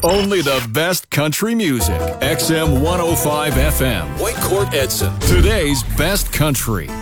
Only the best country music. XM 105 FM. White Court Edson. Today's best country.